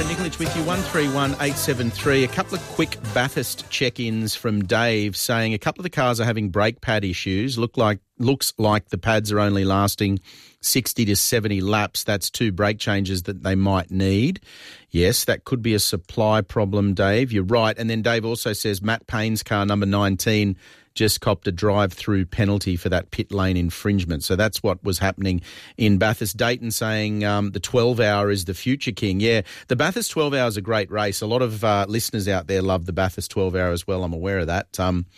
Trent Nikolic with you, 131873. A couple of quick Bathurst check-ins from Dave saying a couple of the cars are having brake pad issues. Looks like the pads are only lasting 60 to 70 laps. That's 2 brake changes that they might need. Yes, that could be a supply problem, Dave. You're right. And then Dave also says Matt Payne's car, number 19, just copped a drive-through penalty for that pit lane infringement. So that's what was happening in Bathurst. Dayton saying the 12-hour is the future king. Yeah, the Bathurst 12-hour is a great race. A lot of listeners out there love the Bathurst 12-hour as well. I'm aware of that.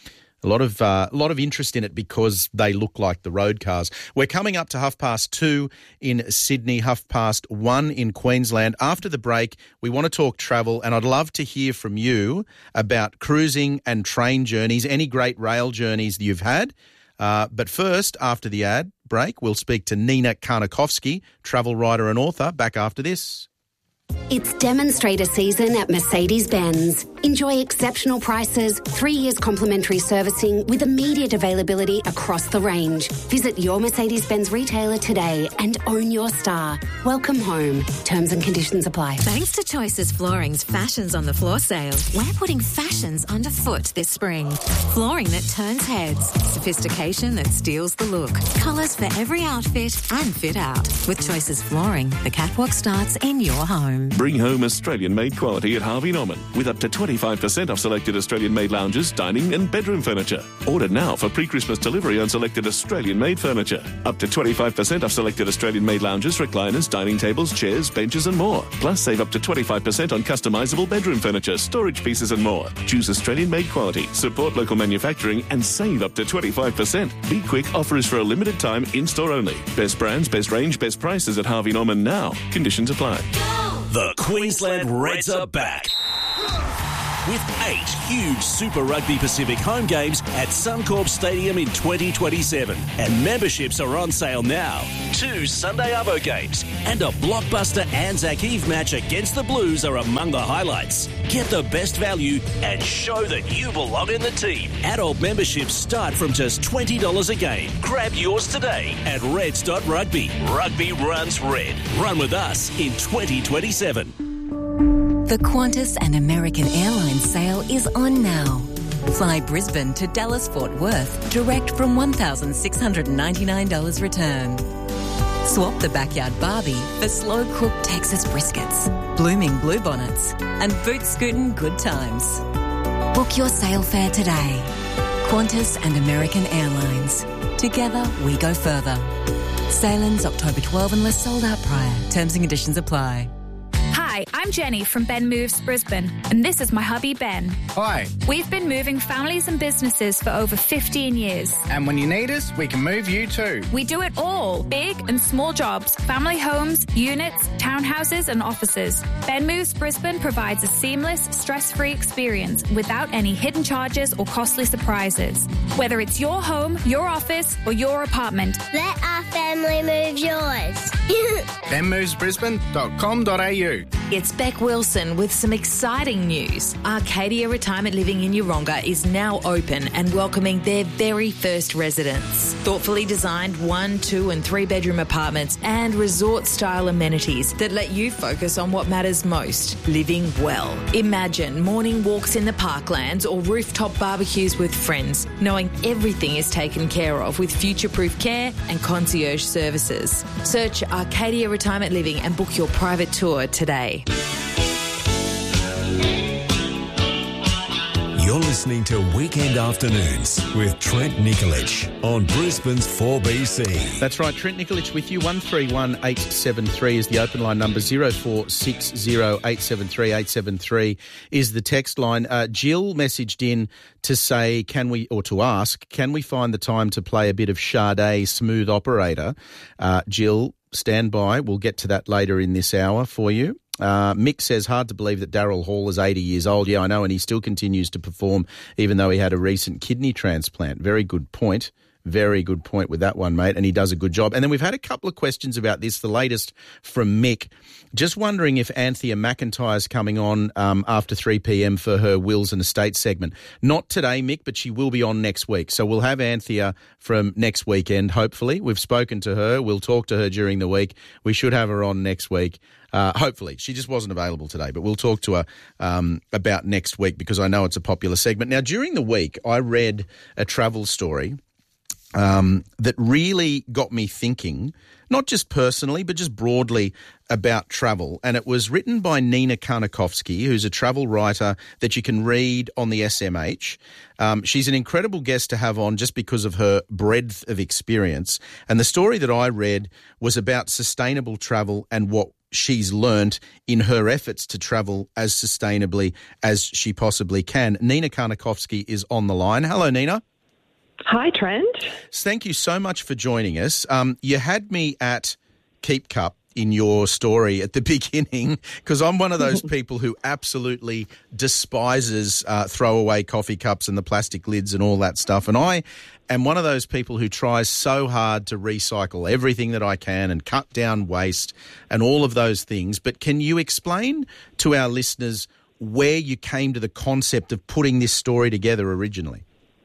A lot of interest in it because they look like the road cars. We're coming up to 2:30 in Sydney, 1:30 in Queensland. After the break, we want to talk travel, and I'd love to hear from you about cruising and train journeys, any great rail journeys that you've had. But first, after the ad break, we'll speak to Nina Karnakovsky, travel writer and author, back after this. It's demonstrator season at Mercedes-Benz. Enjoy exceptional prices, 3 years complimentary servicing with immediate availability across the range. Visit your Mercedes-Benz retailer today and own your star. Welcome home. Terms and conditions apply. Thanks to Choices Flooring's Fashions on the Floor sale, we're putting fashions underfoot this spring. Flooring that turns heads, sophistication that steals the look, colours for every outfit and fit out. With Choices Flooring, the catwalk starts in your home. Bring home Australian-made quality at Harvey Norman with up to 25% off selected Australian-made lounges, dining and bedroom furniture. Order now for pre-Christmas delivery on selected Australian-made furniture. Up to 25% off selected Australian-made lounges, recliners, dining tables, chairs, benches and more. Plus, save up to 25% on customisable bedroom furniture, storage pieces and more. Choose Australian-made quality, support local manufacturing and save up to 25%. Be quick, offer is for a limited time, in-store only. Best brands, best range, best prices at Harvey Norman now. Conditions apply. The Queensland Reds are back with 8 huge Super Rugby Pacific home games at Suncorp Stadium in 2027. And memberships are on sale now. 2 Sunday Arvo games and a blockbuster Anzac Eve match against the Blues are among the highlights. Get the best value and show that you belong in the team. Adult memberships start from just $20 a game. Grab yours today at reds.rugby. Rugby runs red. Run with us in 2027. The Qantas and American Airlines sale is on now. Fly Brisbane to Dallas Fort Worth direct from $1,699 return. Swap the backyard Barbie for slow-cooked Texas briskets, blooming bluebonnets and boot-scootin' good times. Book your sail fare today. Qantas and American Airlines. Together we go further. Sailings October 12 unless sold out prior. Terms and conditions apply. Hi, I'm Jenny from Ben Moves Brisbane, and this is my hubby Ben. Hi. We've been moving families and businesses for over 15 years. And when you need us, we can move you too. We do it all, big and small jobs, family homes, units, townhouses and offices. Ben Moves Brisbane provides a seamless, stress-free experience without any hidden charges or costly surprises. Whether it's your home, your office or your apartment. Let our family move yours. benmovesbrisbane.com.au. It's Beck Wilson with some exciting news. Arcadia Retirement Living in Yeronga is now open and welcoming their very first residents. Thoughtfully designed 1, 2 and 3 bedroom apartments and resort-style amenities that let you focus on what matters most, living well. Imagine morning walks in the parklands or rooftop barbecues with friends, knowing everything is taken care of with future-proof care and concierge services. Search Arcadia Retirement Living and book your private tour today. You're listening to Weekend Afternoons with Trent Nikolic on Brisbane's 4BC. That's right, Trent Nikolic with you. 131873 is the open line number. 0460873873 is the text line. Jill messaged in to say, can we find the time to play a bit of Sade Smooth Operator? Jill, stand by. We'll get to that later in this hour for you. Mick says, hard to believe that Daryl Hall is 80 years old. Yeah, I know, and he still continues to perform even though he had a recent kidney transplant. Very good point. Very good point with that one, mate, and he does a good job. And then we've had a couple of questions about this, the latest from Mick. Just wondering if Anthea McIntyre's coming on after 3 p.m. for her Wills and Estates segment. Not today, Mick, but she will be on next week. So we'll have Anthea from next weekend, hopefully. We've spoken to her. We'll talk to her during the week. We should have her on next week. Hopefully. She just wasn't available today, but we'll talk to her about next week because I know it's a popular segment. Now, during the week, I read a travel story that really got me thinking, not just personally, but just broadly about travel. And it was written by Nina Karnakovsky, who's a travel writer that you can read on the SMH. She's an incredible guest to have on just because of her breadth of experience. And the story that I read was about sustainable travel and what she's learnt in her efforts to travel as sustainably as she possibly can. Nina Karnakovsky is on the line. Hello, Nina. Hi, Trent. Thank you so much for joining us. You had me at Keep Cup in your story at the beginning because I'm one of those people who absolutely despises throwaway coffee cups and the plastic lids and all that stuff. And I am one of those people who tries so hard to recycle everything that I can and cut down waste and all of those things. But can you explain to our listeners where you came to the concept of putting this story together originally?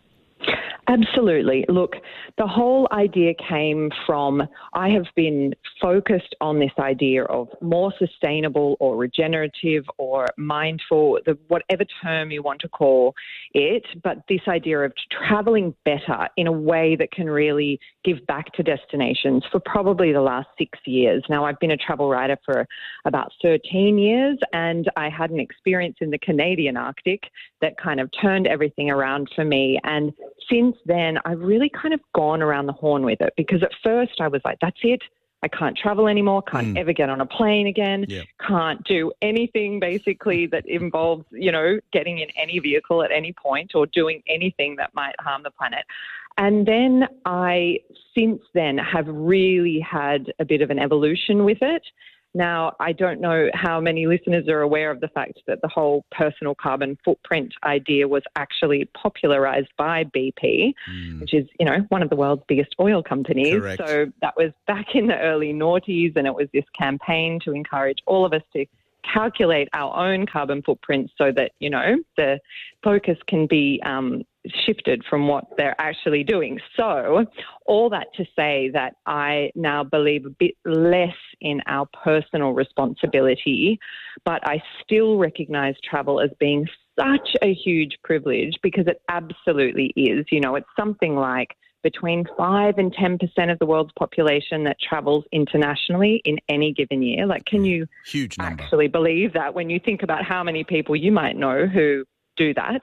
Absolutely. Look, the whole idea came from, I have been focused on this idea of more sustainable or regenerative or mindful, whatever term you want to call it, but this idea of traveling better in a way that can really give back to destinations for probably the last 6 years. Now, I've been a travel writer for about 13 years, and I had an experience in the Canadian Arctic that kind of turned everything around for me. And since then, I've really kind of gone around the horn with it because at first I was like, that's it. I can't travel anymore, can't ever get on a plane again, can't do anything basically that involves, getting in any vehicle at any point or doing anything that might harm the planet. And then since then, have really had a bit of an evolution with it. Now, I don't know how many listeners are aware of the fact that the whole personal carbon footprint idea was actually popularized by BP, which is, one of the world's biggest oil companies. Correct. So that was back in the early noughties, and it was this campaign to encourage all of us to calculate our own carbon footprint so that, the focus can be shifted from what they're actually doing. So all that to say that I now believe a bit less in our personal responsibility, but I still recognize travel as being such a huge privilege because it absolutely is. It's something like between 5 and 10% of the world's population that travels internationally in any given year. Like, can you huge number. Actually believe that when you think about how many people you might know who do that?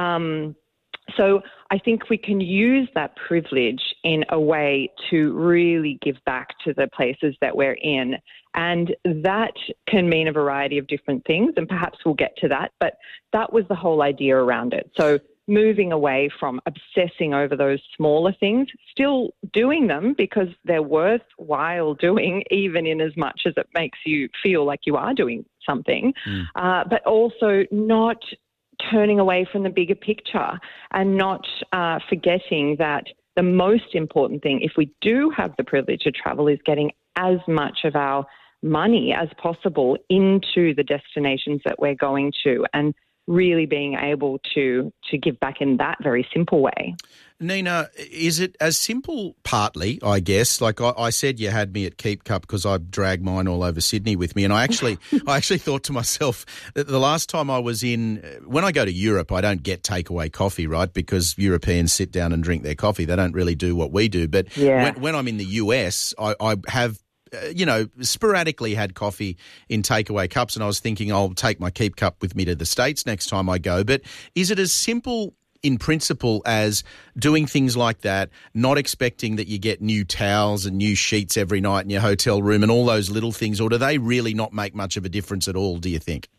So I think we can use that privilege in a way to really give back to the places that we're in. And that can mean a variety of different things, and perhaps we'll get to that. But that was the whole idea around it. So moving away from obsessing over those smaller things, still doing them because they're worthwhile doing, even in as much as it makes you feel like you are doing something, but also not turning away from the bigger picture and not forgetting that the most important thing, if we do have the privilege of travel, is getting as much of our money as possible into the destinations that we're going to and really being able to give back in that very simple way. Nina, is it as simple? Partly, I guess. Like I said, you had me at Keep Cup because I dragged mine all over Sydney with me, and I actually thought to myself that the last time I was when I go to Europe, I don't get takeaway coffee, right? Because Europeans sit down and drink their coffee. They don't really do what we do. But when I'm in the US, I have sporadically had coffee in takeaway cups, and I was thinking I'll take my Keep Cup with me to the States next time I go. But is it as simple in principle as doing things like that, not expecting that you get new towels and new sheets every night in your hotel room and all those little things, or do they really not make much of a difference at all, do you think?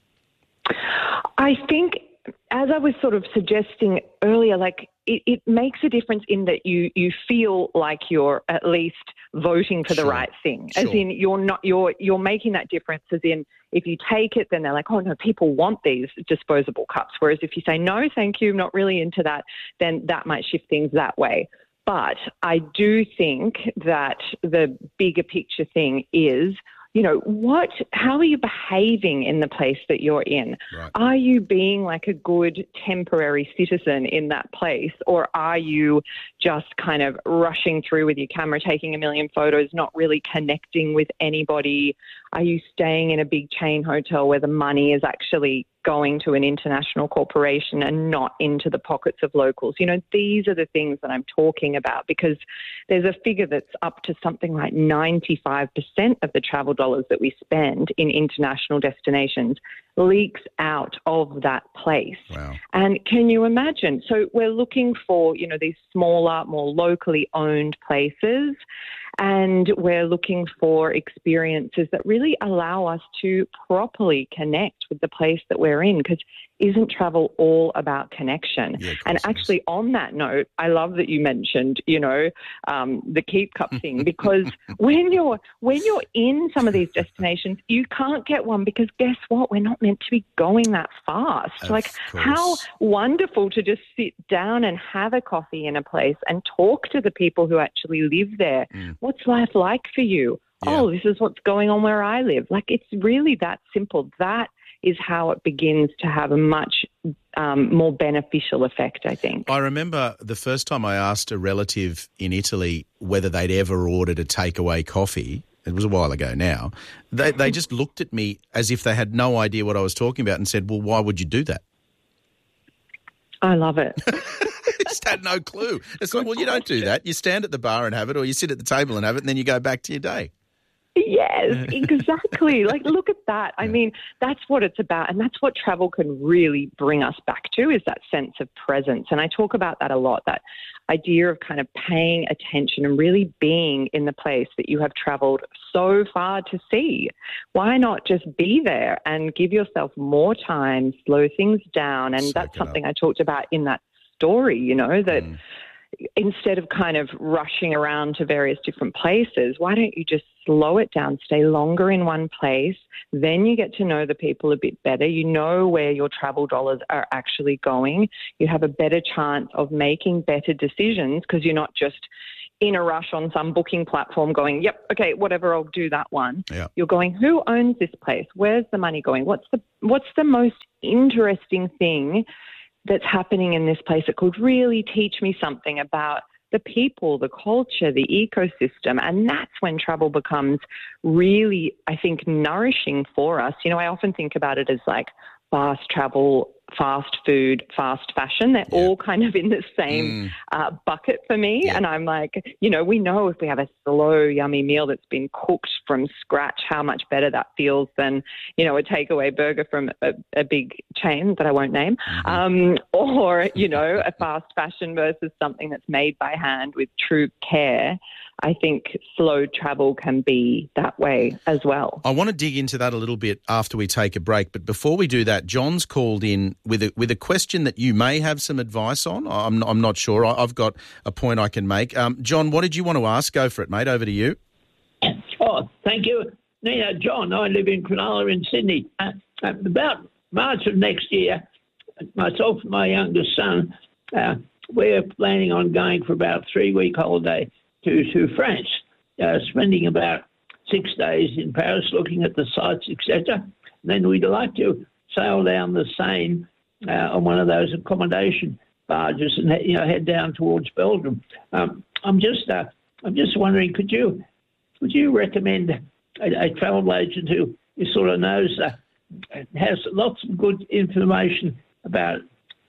I think, as I was sort of suggesting earlier, like it makes a difference in that you feel like you're at least voting for the right thing. As in you're making that difference, as in if you take it, then they're like, oh no, people want these disposable cups. Whereas if you say, no, thank you, I'm not really into that, then that might shift things that way. But I do think that the bigger picture thing is, how are you behaving in the place that you're in? Right. Are you being like a good temporary citizen in that place, or are you just kind of rushing through with your camera, taking a million photos, not really connecting with anybody? Are you staying in a big chain hotel where the money is actually going to an international corporation and not into the pockets of locals? You know, these are the things that I'm talking about, because there's a figure that's up to something like 95% of the travel dollars that we spend in international destinations leaks out of that place. Wow. And can you imagine? So we're looking for, you know, these smaller, more locally owned places, and we're looking for experiences that really allow us to properly connect with the place that we're in, because isn't travel all about connection? Yeah, and actually, on that note, I love that you mentioned, you know, the Keep Cup thing, because when you're in some of these destinations, you can't get one, because guess what? We're not meant to be going that fast. How wonderful to just sit down and have a coffee in a place and talk to the people who actually live there. What's life like for you? Yeah. Oh, this is what's going on where I live. Like, it's really that simple. That is how it begins to have a much more beneficial effect, I think. I remember the first time I asked a relative in Italy whether they'd ever ordered a takeaway coffee. It was a while ago now. They just looked at me as if they had no idea what I was talking about and said, well, why would you do that? I love it. Just had no clue. It's like, well, you don't do that. You stand at the bar and have it, or you sit at the table and have it, and then you go back to your day. Yes, exactly. Like, look at that. I mean, that's what it's about. And that's what travel can really bring us back to, is that sense of presence. And I talk about that a lot, that idea of kind of paying attention and really being in the place that you have traveled so far to see. Why not just be there and give yourself more time, slow things down? And that's something I talked about in that story, you know, that instead of kind of rushing around to various different places, why don't you just slow it down, stay longer in one place? Then you get to know the people a bit better. You know where your travel dollars are actually going. You have a better chance of making better decisions, because you're not just in a rush on some booking platform going, yep, okay, whatever, I'll do that one. Yeah. You're going, who owns this place? Where's the money going? What's the most interesting thing that's happening in this place that could really teach me something about the people, the culture, the ecosystem? And that's when travel becomes really, I think, nourishing for us. You know, I often think about it as like fast travel, fast food, fast fashion. They're all kind of in the same bucket for me. Yeah. And I'm like, you know, we know if we have a slow, yummy meal that's been cooked from scratch, how much better that feels than, you know, a takeaway burger from a big chain that I won't name, or, you know, a fast fashion versus something that's made by hand with true care. I think slow travel can be that way as well. I want to dig into that a little bit after we take a break. But before we do that, John's called in with a question that you may have some advice on. I'm not sure. I've got a point I can make. John, what did you want to ask? Go for it, mate. Over to you. Oh, thank you. Nina, John, I live in Cronulla in Sydney. About March of next year, myself and my youngest son, we're planning on going for about a 3-week holiday to France, spending about 6 days in Paris looking at the sights, etc. Then we'd like to sail down the Seine on one of those accommodation barges and head down towards Belgium. I'm just wondering, could you recommend a travel agent who sort of knows has lots of good information about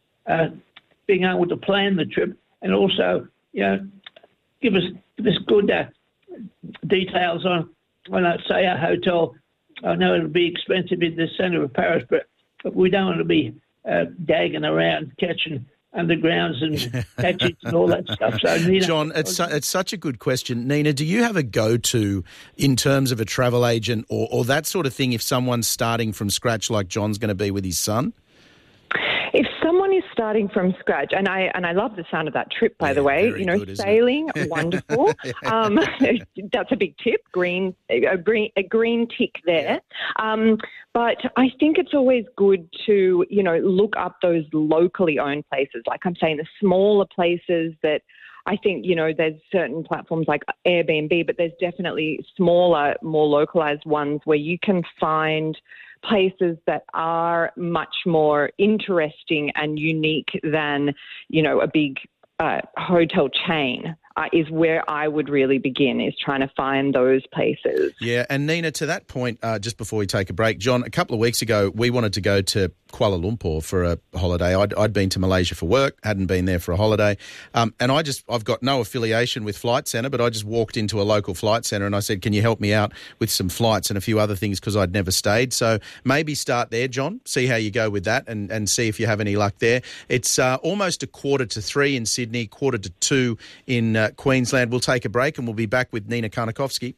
being able to plan the trip, and also give us good details on say a hotel. I know it'll be expensive in the centre of Paris, but we don't want to be gagging around catching undergrounds and taxis and all that stuff. So, Nina, John, it's such a good question. Nina, do you have a go-to in terms of a travel agent or that sort of thing if someone's starting from scratch like John's going to be with his son? If someone is starting from scratch, and I love the sound of that trip, by the way, good, sailing, wonderful. That's a big tip, a green tick there. Yeah. But I think it's always good to, look up those locally owned places. Like I'm saying, the smaller places that I think, there's certain platforms like Airbnb, but there's definitely smaller, more localized ones where you can find places that are much more interesting and unique than, a big hotel chain is where I would really begin, is trying to find those places. Yeah, and Nina, to that point, just before we take a break, John, a couple of weeks ago, we wanted to go to Kuala Lumpur for a holiday. I'd been to Malaysia for work, hadn't been there for a holiday, and I've got no affiliation with Flight Centre, but I just walked into a local flight centre and I said, can you help me out with some flights and a few other things, because I'd never stayed. So maybe start there, John, see how you go with that and see if you have any luck there. It's almost 2:45 in Sydney, 1:45 in Queensland. We'll take a break and we'll be back with Nina Karnakovsky.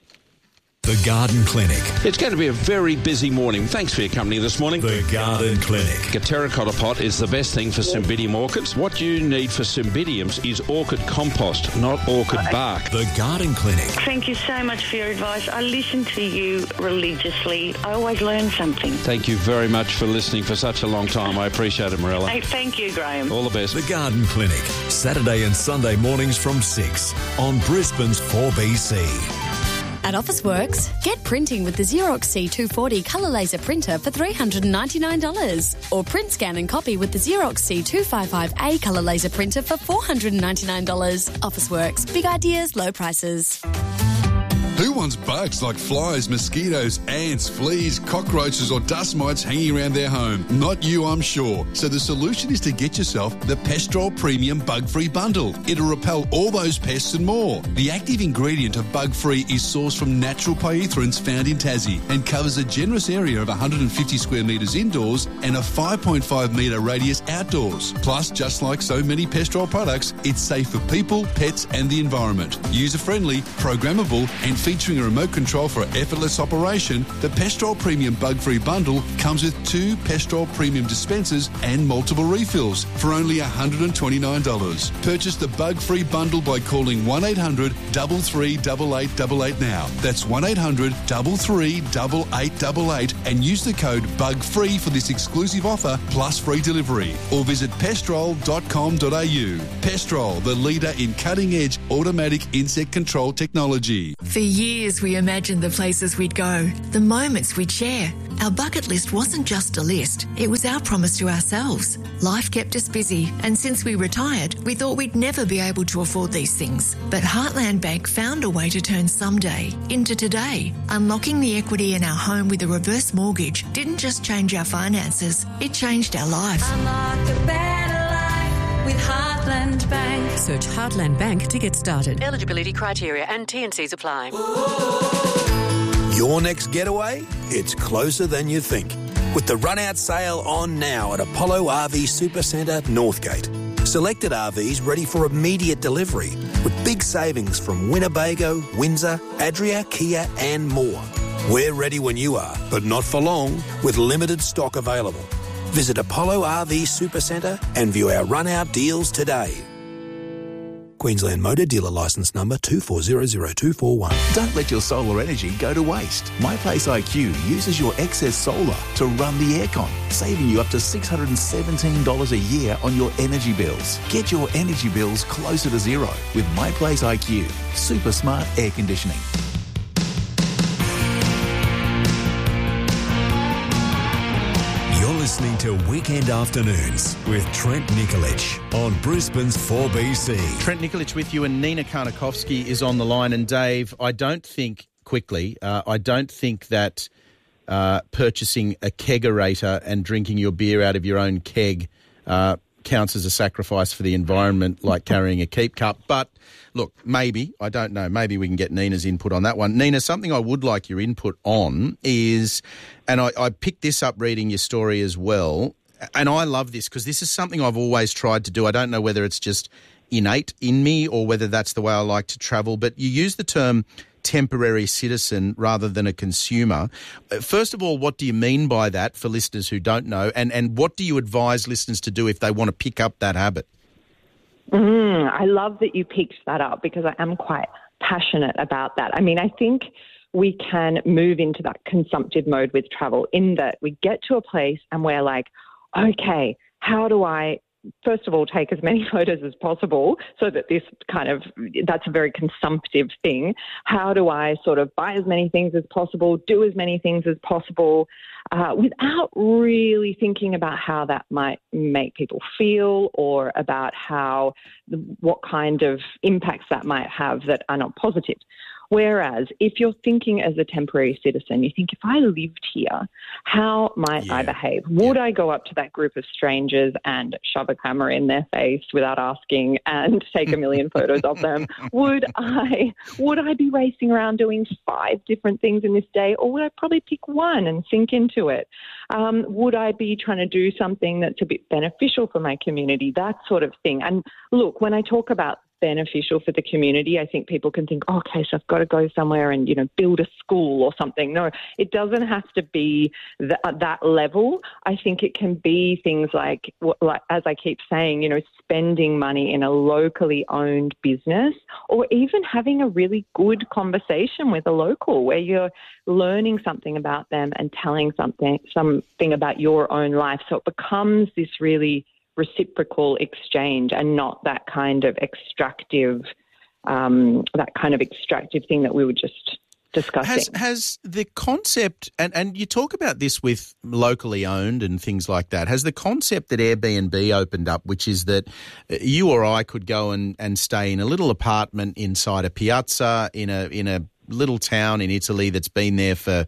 The Garden Clinic. It's going to be a very busy morning. Thanks for your company this morning. The Garden Clinic. A terracotta pot is the best thing for Cymbidium orchids. What you need for Cymbidiums is orchid compost, not orchid bark. The Garden Clinic. Thank you so much for your advice. I listen to you religiously. I always learn something. Thank you very much for listening for such a long time. I appreciate it, Morella. Hey, thank you, Graham. All the best. The Garden Clinic. Saturday and Sunday mornings from 6 on Brisbane's 4BC. At Officeworks, get printing with the Xerox C240 colour laser printer for $399. Or print, scan and copy with the Xerox C255A colour laser printer for $499. Officeworks, big ideas, low prices. Who wants bugs like flies, mosquitoes, ants, fleas, cockroaches or dust mites hanging around their home? Not you, I'm sure. So the solution is to get yourself the Pestrol Premium Bug-Free Bundle. It'll repel all those pests and more. The active ingredient of Bug-Free is sourced from natural pyrethroids found in Tassie and covers a generous area of 150 square metres indoors and a 5.5 metre radius outdoors. Plus, just like so many Pestrol products, it's safe for people, pets and the environment. User-friendly, programmable and featuring a remote control for effortless operation, the Pestrol Premium Bug-Free Bundle comes with 2 Pestrol Premium dispensers and multiple refills for only $129. Purchase the Bug-Free Bundle by calling 1800 33 8888 now. That's 1800 33 8888 and use the code BUGFREE for this exclusive offer plus free delivery. Or visit pestrol.com.au. Pestrol, the leader in cutting-edge automatic insect control technology. For years, we imagined the places we'd go, the moments we'd share. Our bucket list wasn't just a list, it was our promise to ourselves. Life kept us busy, and since we retired, we thought we'd never be able to afford these things. But Heartland Bank found a way to turn someday into today. Unlocking the equity in our home with a reverse mortgage didn't just change our finances, it changed our life. Unlock a better life with Heartland Bank. Search Heartland Bank to get started. Eligibility criteria and T&Cs apply. Your next getaway? It's closer than you think. With the run-out sale on now at Apollo RV Supercentre, Northgate. Selected RVs ready for immediate delivery with big savings from Winnebago, Windsor, Adria, Kia and more. We're ready when you are, but not for long, with limited stock available. Visit Apollo RV Supercentre and view our run-out deals today. Queensland Motor Dealer Licence Number 2400241. Don't let your solar energy go to waste. MyPlace IQ uses your excess solar to run the aircon, saving you up to $617 a year on your energy bills. Get your energy bills closer to zero with MyPlace IQ. Super smart air conditioning. Listening to Weekend Afternoons with Trent Nikolic on Brisbane's 4BC. Trent Nikolic with you, and Nina Karnakovsky is on the line. And Dave, I don't think that purchasing a kegerator and drinking your beer out of your own keg counts as a sacrifice for the environment like carrying a keep cup. But look, maybe, I don't know, maybe we can get Nina's input on that one. Nina, something I would like your input on is, and I picked this up reading your story as well, and I love this because this is something I've always tried to do. I don't know whether it's just innate in me or whether that's the way I like to travel, but you use the term temporary citizen rather than a consumer. First of all, what do you mean by that for listeners who don't know? And what do you advise listeners to do if they want to pick up that habit? I love that you picked that up because I am quite passionate about that. I mean, I think we can move into that consumptive mode with travel in that we get to a place and we're like, okay, how do I first of all, take as many photos as possible so that that's a very consumptive thing. How do I sort of buy as many things as possible, do as many things as possible, without really thinking about how that might make people feel or about what kind of impacts that might have that are not positive. Whereas if you're thinking as a temporary citizen, you think, if I lived here, how might I behave? Would I go up to that group of strangers and shove a camera in their face without asking and take a million photos of them? Would I be racing around doing 5 different things in this day, or would I probably pick one and sink into it? Would I be trying to do something that's a bit beneficial for my community? That sort of thing. And look, when I talk about beneficial for the community, I think people can think, okay, so I've got to go somewhere and, build a school or something. No, it doesn't have to be that level. I think it can be things like, as I keep saying, spending money in a locally owned business, or even having a really good conversation with a local where you're learning something about them and telling something about your own life. So it becomes this really reciprocal exchange and not that kind of extractive thing that we were just discussing. Has the concept, and you talk about this with locally owned and things like that, has the concept that Airbnb opened up, which is that you or I could go and stay in a little apartment inside a piazza in a little town in Italy that's been there for,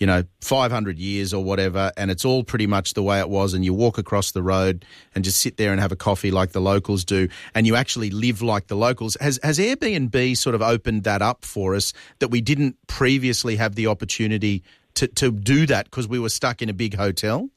500 years or whatever, and it's all pretty much the way it was, and you walk across the road and just sit there and have a coffee like the locals do, and you actually live like the locals. Has Airbnb sort of opened that up for us that we didn't previously have the opportunity to do that because we were stuck in a big hotel?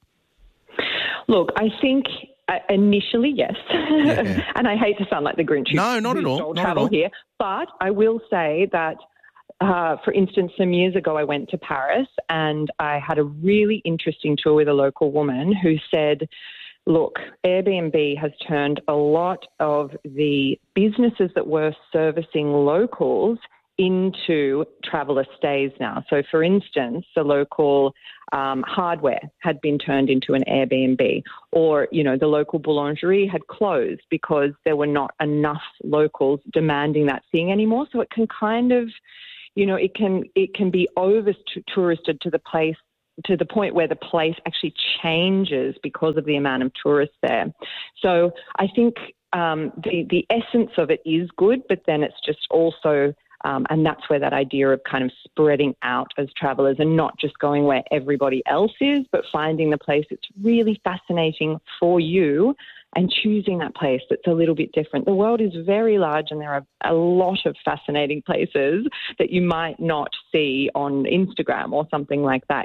Look, I think initially, yes. Yeah. And I hate to sound like the Grinch. No, not at all. Not travel at all. Here, but I will say that, for instance, some years ago I went to Paris and I had a really interesting tour with a local woman who said, look, Airbnb has turned a lot of the businesses that were servicing locals into traveller stays now. So, for instance, the local hardware had been turned into an Airbnb, or, the local boulangerie had closed because there were not enough locals demanding that thing anymore. So it can kind of, it can be over-touristed to the point where the place actually changes because of the amount of tourists there. So I think the essence of it is good, but then it's just also, and that's where that idea of kind of spreading out as travellers and not just going where everybody else is, but finding the place that's really fascinating for you and choosing that place that's a little bit different. The world is very large and there are a lot of fascinating places that you might not see on Instagram or something like that.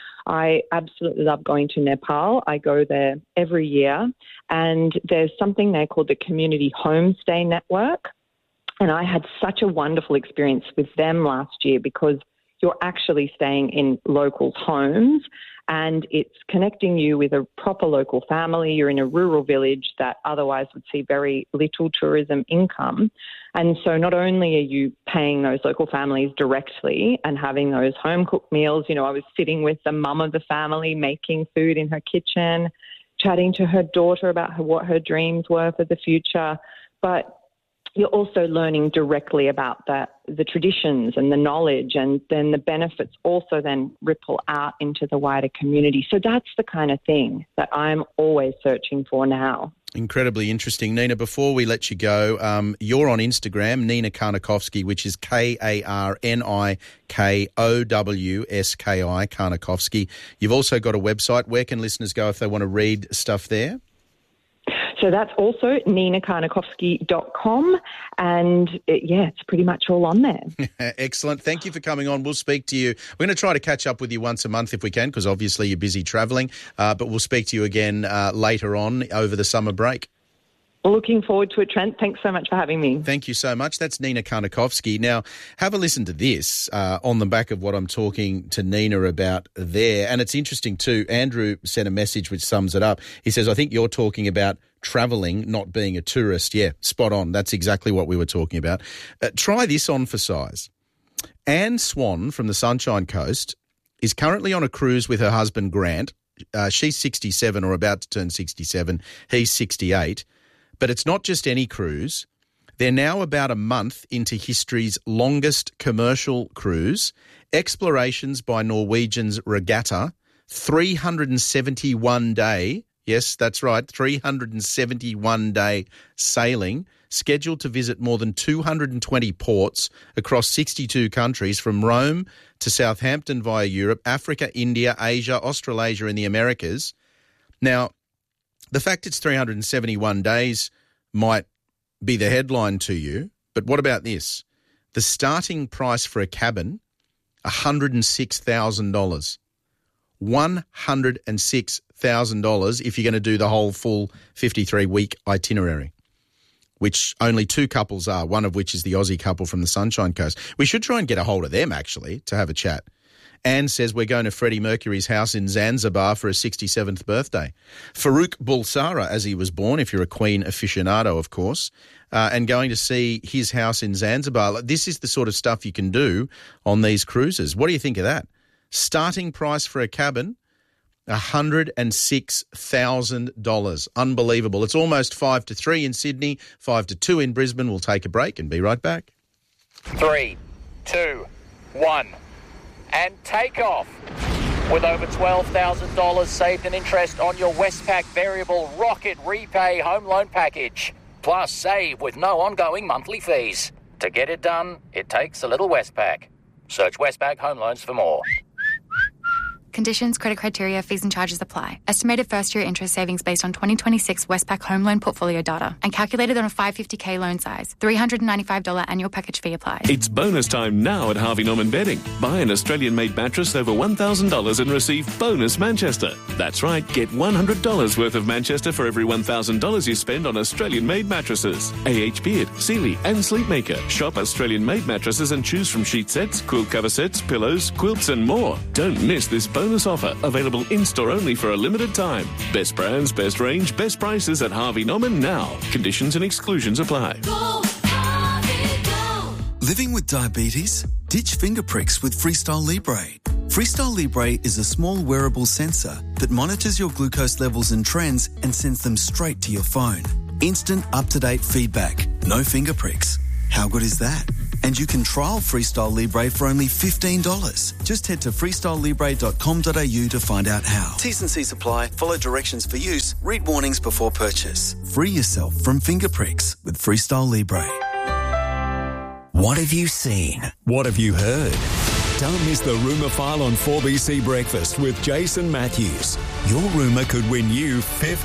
I absolutely love going to Nepal. I go there every year, and there's something there called the Community Homestay Network. And I had such a wonderful experience with them last year because you're actually staying in locals' homes and it's connecting you with a proper local family. You're in a rural village that otherwise would see very little tourism income. And so not only are you paying those local families directly and having those home-cooked meals, I was sitting with the mum of the family making food in her kitchen, chatting to her daughter about what her dreams were for the future, but you're also learning directly about the traditions and the knowledge, and then the benefits also then ripple out into the wider community. So that's the kind of thing that I'm always searching for now. Incredibly interesting. Nina, before we let you go, you're on Instagram, Nina Karnakovski, which is Karnikowski, Karnakovski. You've also got a website. Where can listeners go if they want to read stuff there? So that's also ninakarnakovski.com, and it's pretty much all on there. Excellent. Thank you for coming on. We'll speak to you. We're going to try to catch up with you once a month if we can, because obviously you're busy travelling, but we'll speak to you again later on over the summer break. Looking forward to it, Trent. Thanks so much for having me. Thank you so much. That's Nina Karnakovski. Now, have a listen to this on the back of what I'm talking to Nina about there. And it's interesting too. Andrew sent a message which sums it up. He says, I think you're talking about travelling, not being a tourist. Yeah, spot on. That's exactly what we were talking about. Try this on for size. Anne Swan from the Sunshine Coast is currently on a cruise with her husband, Grant, She's 67 or about to turn 67. He's 68. But it's not just any cruise. They're now about a month into history's longest commercial cruise. Explorations by Norwegian's Regatta, 371-day, yes, that's right, 371-day sailing, scheduled to visit more than 220 ports across 62 countries from Rome to Southampton via Europe, Africa, India, Asia, Australasia and the Americas. Now, the fact it's 371 days might be the headline to you, but what about this? The starting price for a cabin, $106,000. $106,000 if you're going to do the whole full 53-week itinerary, which only 2 couples are, one of which is the Aussie couple from the Sunshine Coast. We should try and get a hold of them, actually, to have a chat. Anne says we're going to Freddie Mercury's house in Zanzibar for his 67th birthday. Farouk Bulsara, as he was born, if you're a Queen aficionado, of course, and going to see his house in Zanzibar. This is the sort of stuff you can do on these cruises. What do you think of that? Starting price for a cabin, $106,000. Unbelievable. It's almost 5-3 in Sydney, 5-2 in Brisbane. We'll take a break and be right back. 3, 2, 1. And take off. With over $12,000 saved in interest on your Westpac Variable Rocket Repay Home Loan Package. Plus save with no ongoing monthly fees. To get it done, it takes a little Westpac. Search Westpac Home Loans for more. Conditions, credit criteria, fees and charges apply. Estimated first-year interest savings based on 2026 Westpac home loan portfolio data and calculated on a $550K loan size. $395 annual package fee applies. It's bonus time now at Harvey Norman Bedding. Buy an Australian-made mattress over $1,000 and receive bonus Manchester. That's right, get $100 worth of Manchester for every $1,000 you spend on Australian-made mattresses. AH Beard, Sealy and Sleepmaker. Shop Australian-made mattresses and choose from sheet sets, quilt cover sets, pillows, quilts and more. Don't miss this bonus offer, available in-store only for a limited time. Best brands, best range, best prices at Harvey Norman now. Conditions and exclusions apply. Go, Harvey, go. Living with diabetes? Ditch finger pricks with Freestyle Libre. Freestyle Libre is a small wearable sensor that monitors your glucose levels and trends and sends them straight to your phone. Instant, up-to-date feedback. No finger pricks. How good is that? And you can trial Freestyle Libre for only $15. Just head to freestylelibre.com.au to find out how. T's and C's apply. Follow directions for use. Read warnings before purchase. Free yourself from finger pricks with Freestyle Libre. What have you seen? What have you heard? Don't miss the Rumour File on 4BC Breakfast with Jason Matthews. Your rumour could win you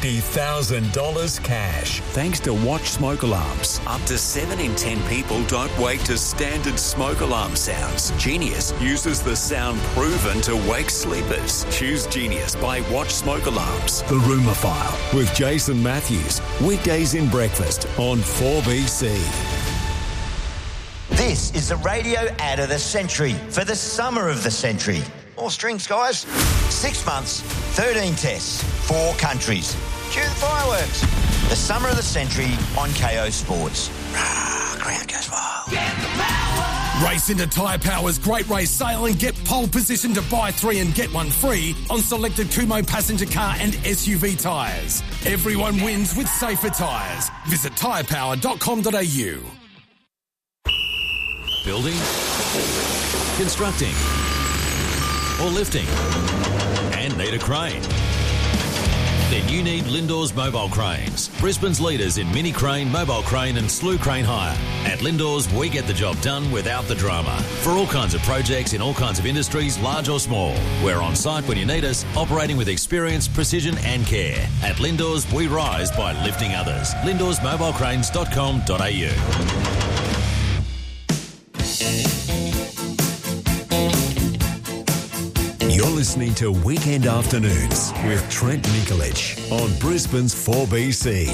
$50,000 cash thanks to Watch Smoke Alarms. Up to 7 in 10 people don't wake to standard smoke alarm sounds. Genius uses the sound proven to wake sleepers. Choose Genius by Watch Smoke Alarms. The Rumour File with Jason Matthews. Weekdays in breakfast on 4BC. This is the radio ad of the century for the summer of the century. More strings, guys. 6 months, 13 tests, 4 countries. Cue the fireworks. The summer of the century on KO Sports. Ground goes wild. Get the power. Race into Tyre Power's Great Race Sale and get pole position to buy 3 and get 1 free on selected Kumho passenger car and SUV tyres. Everyone wins with safer tyres. Visit tyrepower.com.au. Building, constructing, or lifting, and need a crane? Then you need Lindors Mobile Cranes, Brisbane's leaders in mini crane, mobile crane and slew crane hire. At Lindors, we get the job done without the drama. For all kinds of projects in all kinds of industries, large or small. We're on site when you need us, operating with experience, precision and care. At Lindors, we rise by lifting others. LindorsMobileCranes.com.au. You're listening to Weekend Afternoons with Trent Nikolic on Brisbane's 4BC.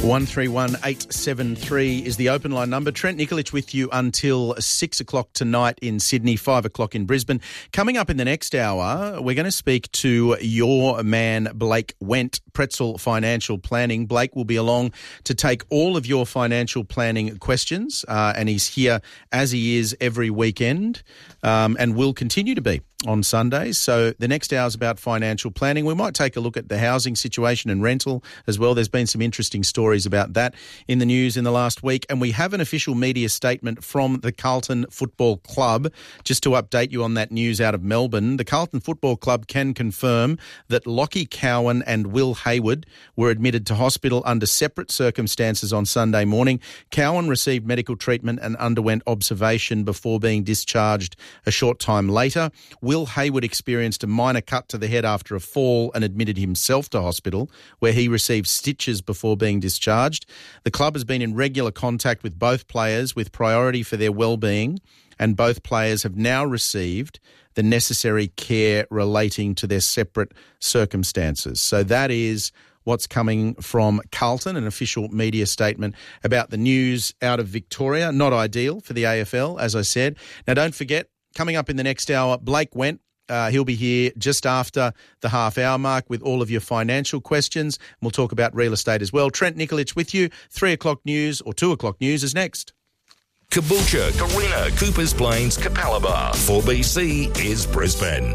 131873 is the open line number. Trent Nikolic with you until 6 o'clock tonight in Sydney, 5 o'clock in Brisbane. Coming up in the next hour, we're going to speak to your man, Blake Wendt, Pretzel Financial Planning. Blake will be along to take all of your financial planning questions, and he's here as he is every weekend, and will continue to be on Sundays. So the next hour is about financial planning. We might take a look at the housing situation and rental as well. There's been some interesting stories about that in the news in the last week. And we have an official media statement from the Carlton Football Club. Just to update you on that news out of Melbourne, the Carlton Football Club can confirm that Lockie Cowan and Will Hayward were admitted to hospital under separate circumstances on Sunday morning. Cowan received medical treatment and underwent observation before being discharged a short time later. Will Hayward experienced a minor cut to the head after a fall and admitted himself to hospital, where he received stitches before being discharged. The club has been in regular contact with both players with priority for their well-being, and both players have now received the necessary care relating to their separate circumstances. So that is what's coming from Carlton, an official media statement about the news out of Victoria. Not ideal for the AFL, as I said. Now, don't forget, coming up in the next hour, Blake Went. He'll be here just after the half-hour mark with all of your financial questions. We'll talk about real estate as well. Trent Nikolic with you. 3 o'clock news or 2 o'clock news is next. Caboolture, Carina, Coopers Plains, Capalaba. 4BC is Brisbane.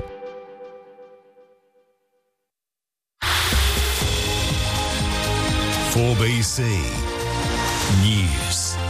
"4BC News."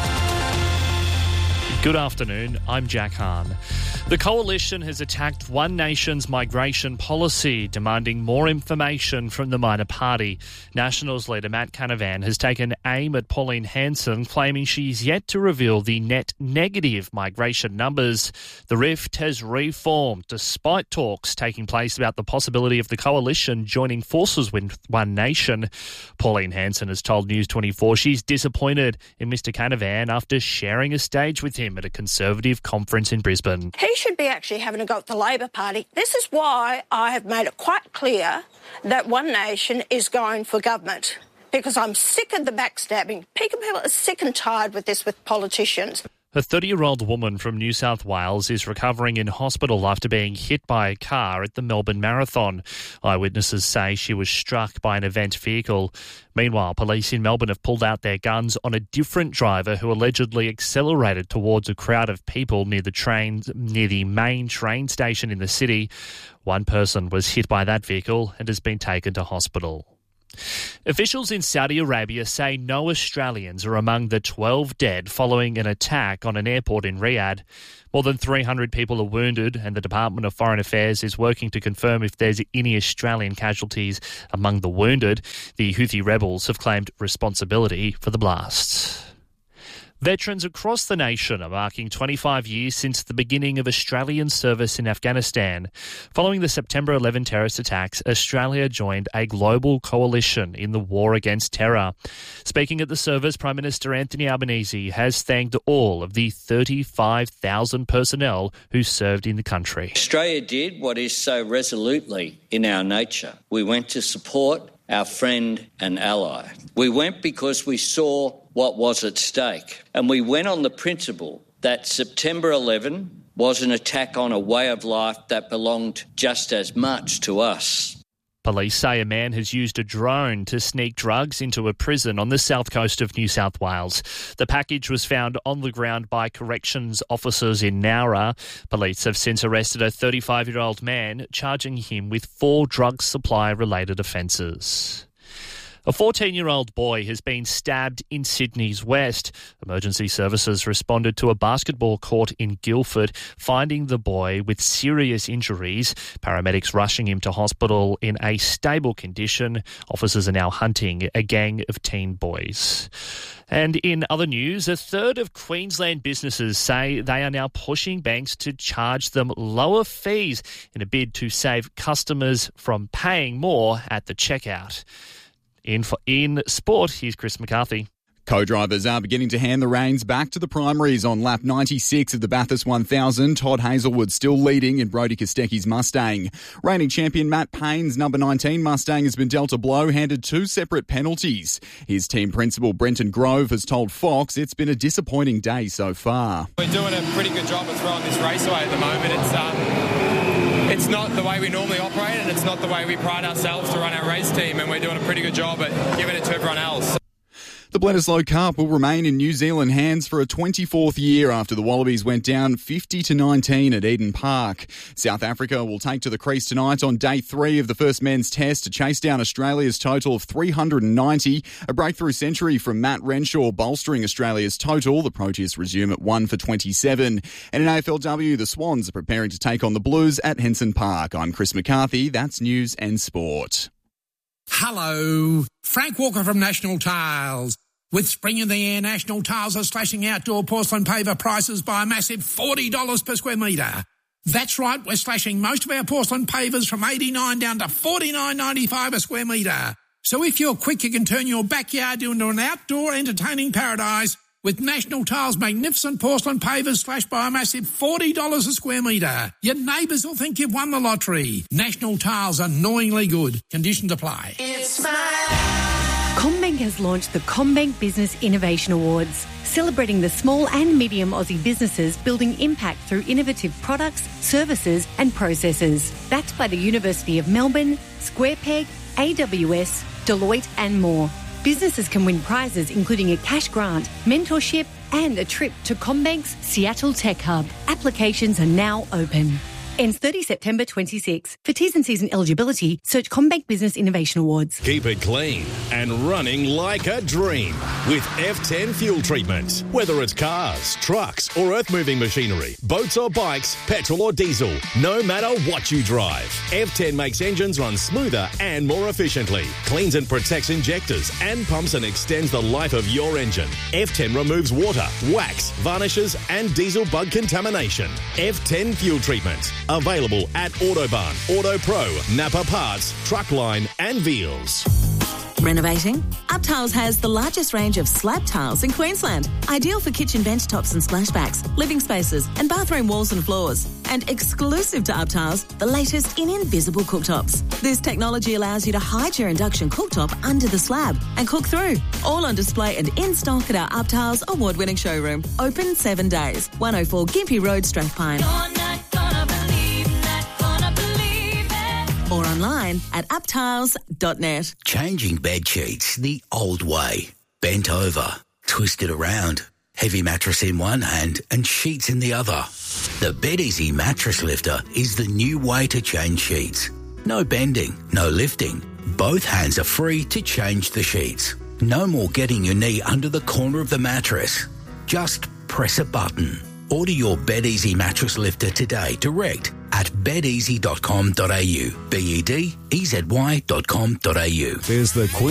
Good afternoon, I'm Jack Hahn. The Coalition has attacked One Nation's migration policy, demanding more information from the minor party. Nationals leader Matt Canavan has taken aim at Pauline Hanson, claiming she's yet to reveal the net negative migration numbers. The rift has reformed despite talks taking place about the possibility of the Coalition joining forces with One Nation. Pauline Hanson has told News 24 she's disappointed in Mr Canavan after sharing a stage with him at a Conservative conference in Brisbane. He should be actually having a go at the Labor Party. This is why I have made it quite clear that One Nation is going for government, because I'm sick of the backstabbing. People are sick and tired with this with politicians. A 30-year-old woman from New South Wales is recovering in hospital after being hit by a car at the Melbourne Marathon. Eyewitnesses say she was struck by an event vehicle. Meanwhile, police in Melbourne have pulled out their guns on a different driver who allegedly accelerated towards a crowd of people near the main train station in the city. One person was hit by that vehicle and has been taken to hospital. Officials in Saudi Arabia say no Australians are among the 12 dead following an attack on an airport in Riyadh. More than 300 people are wounded, and the Department of Foreign Affairs is working to confirm if there's any Australian casualties among the wounded. The Houthi rebels have claimed responsibility for the blasts. Veterans across the nation are marking 25 years since the beginning of Australian service in Afghanistan. Following the September 11 terrorist attacks, Australia joined a global coalition in the war against terror. Speaking at the service, Prime Minister Anthony Albanese has thanked all of the 35,000 personnel who served in the country. Australia did what is so resolutely in our nature. We went to support our friend and ally. We went because we saw what was at stake. And we went on the principle that September 11 was an attack on a way of life that belonged just as much to us. Police say a man has used a drone to sneak drugs into a prison on the south coast of New South Wales. The package was found on the ground by corrections officers in Nowra. Police have since arrested a 35-year-old man, charging him with 4 drug supply-related offences. A 14-year-old boy has been stabbed in Sydney's west. Emergency services responded to a basketball court in Guildford, finding the boy with serious injuries. Paramedics rushing him to hospital in a stable condition. Officers are now hunting a gang of teen boys. And in other news, a third of Queensland businesses say they are now pushing banks to charge them lower fees in a bid to save customers from paying more at the checkout. In sport, here's Chris McCarthy. Co-drivers are beginning to hand the reins back to the primaries on lap 96 of the Bathurst 1000. Todd Hazelwood still leading in Brodie Kostecki's Mustang. Reigning champion Matt Payne's number 19 Mustang has been dealt a blow, handed 2 separate penalties. His team principal Brenton Grove has told Fox it's been a disappointing day so far. We're doing a pretty good job of throwing this raceway at the moment. It's not the way we normally operate, and it's not the way we pride ourselves to run our race team, and we're doing a pretty good job at giving it to everyone else. The Bledisloe Cup will remain in New Zealand hands for a 24th year after the Wallabies went down 50-19 at Eden Park. South Africa will take to the crease tonight on day 3 of the first men's test to chase down Australia's total of 390. A breakthrough century from Matt Renshaw bolstering Australia's total. The Proteas resume at 1 for 27. And in AFLW, the Swans are preparing to take on the Blues at Henson Park. I'm Chris McCarthy. That's News and Sport. Hello, Frank Walker from National Tiles. With spring in the air, National Tiles are slashing outdoor porcelain paver prices by a massive $40 per square metre. That's right, we're slashing most of our porcelain pavers from $89 down to $49.95 a square metre. So if you're quick, you can turn your backyard into an outdoor entertaining paradise with National Tiles' magnificent porcelain pavers slashed by a massive $40 a square metre. Your neighbours will think you've won the lottery. National Tiles, annoyingly good. Conditions apply. It's CommBank has launched the CommBank Business Innovation Awards, celebrating the small and medium Aussie businesses building impact through innovative products, services and processes. Backed by the University of Melbourne, SquarePeg, AWS, Deloitte and more. Businesses can win prizes including a cash grant, mentorship and a trip to CommBank's Seattle Tech Hub. Applications are now open. Ends 30 September 26. For T's and C's and eligibility, search CommBank Business Innovation Awards. Keep it clean and running like a dream with F10 fuel treatment. Whether it's cars, trucks or earth-moving machinery, boats or bikes, petrol or diesel, no matter what you drive, F10 makes engines run smoother and more efficiently, cleans and protects injectors and pumps and extends the life of your engine. F10 removes water, wax, varnishes and diesel bug contamination. F10 fuel treatment. Available at Autobarn, AutoPro, Napa Parts, Truckline and Veals. Renovating? UpTiles has the largest range of slab tiles in Queensland. Ideal for kitchen bench tops and splashbacks, living spaces and bathroom walls and floors. And exclusive to UpTiles, the latest in invisible cooktops. This technology allows you to hide your induction cooktop under the slab and cook through. All on display and in stock at our UpTiles award-winning showroom. Open 7 days. 104 Gympie Road, Strathpine. Or online at uptiles.net. Changing bed sheets the old way. Bent over, twisted around, heavy mattress in one hand and sheets in the other. The BedEasy Mattress Lifter is the new way to change sheets. No bending, no lifting. Both hands are free to change the sheets. No more getting your knee under the corner of the mattress. Just press a button. Order your BedEasy Mattress Lifter today direct at bedeasy.com.au. BEDEZY.com.au. There's the